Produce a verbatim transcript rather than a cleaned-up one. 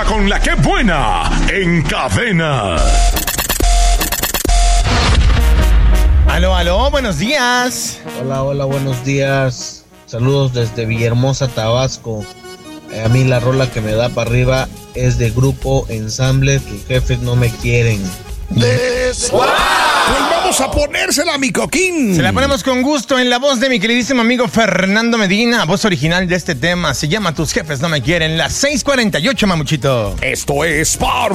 Llega con la que buena en Cadena. Aló, aló, buenos días. Hola, hola, buenos días. Saludos desde Villahermosa, Tabasco. Eh, a mí la rola que me da para arriba es de Grupo Ensamble, Tus Jefes No Me Quieren. Des... ¡Wow! Pues vamos a ponérsela, mi coquín. Se la ponemos con gusto en la voz de mi queridísimo amigo Fernando Medina, voz original de este tema. Se llama Tus Jefes No Me Quieren, las seis cuarenta y ocho, mamuchito. Esto es Par